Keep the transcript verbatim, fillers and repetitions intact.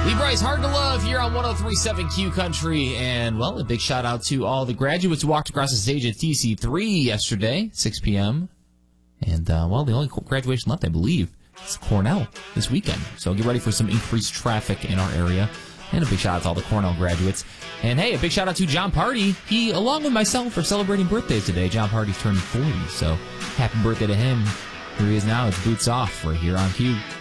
Lee Bryce, Hard to Love here on one oh three point seven Q Country. And, well, a big shout out to all the graduates who walked across the stage at T C three yesterday, six p.m. And, uh, well, the only graduation left, I believe, is Cornell this weekend. So get ready for some increased traffic in our area. And a big shout out to all the Cornell graduates. And, hey, a big shout out to John Party. He, along with myself, are celebrating birthdays today. John Party's turning forty, so happy birthday to him. Here he is now. It's Boots Off right here on Q.